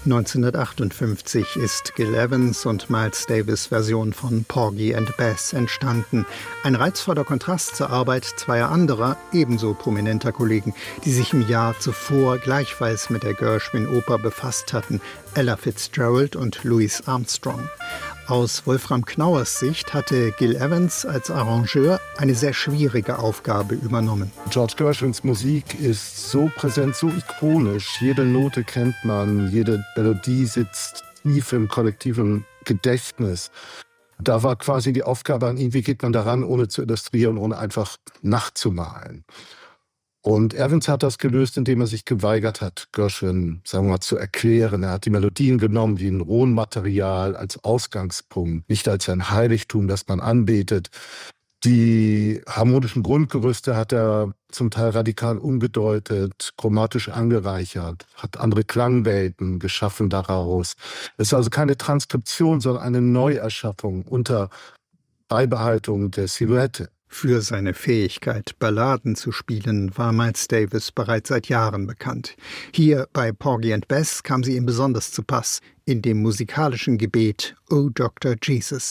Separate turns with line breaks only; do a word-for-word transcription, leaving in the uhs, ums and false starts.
neunzehnhundertachtundfünfzig ist Gil Evans und Miles Davis' Version von Porgy and Bess entstanden. Ein reizvoller Kontrast zur Arbeit zweier anderer, ebenso prominenter Kollegen, die sich im Jahr zuvor gleichfalls mit der Gershwin-Oper befasst hatten, Ella Fitzgerald und Louis Armstrong. Aus Wolfram Knauers Sicht hatte Gil Evans als Arrangeur eine sehr schwierige Aufgabe übernommen.
George Gershwins Musik ist so präsent, so ikonisch. Jede Note kennt man, jede Melodie sitzt tief im kollektiven Gedächtnis. Da war quasi die Aufgabe an ihn, wie geht man daran, ohne zu illustrieren, ohne einfach nachzumalen. Und Evans hat das gelöst, indem er sich geweigert hat, Gershwin, sagen wir mal, zu erklären. Er hat die Melodien genommen wie ein Rohenmaterial als Ausgangspunkt, nicht als ein Heiligtum, das man anbetet. Die harmonischen Grundgerüste hat er zum Teil radikal umgedeutet, chromatisch angereichert, hat andere Klangwelten geschaffen daraus. Es ist also keine Transkription, sondern eine Neuerschaffung unter Beibehaltung der Silhouette.
Für seine Fähigkeit, Balladen zu spielen, war Miles Davis bereits seit Jahren bekannt. Hier bei Porgy and Bess kam sie ihm besonders zu Pass, in dem musikalischen Gebet O Doktor Jesus.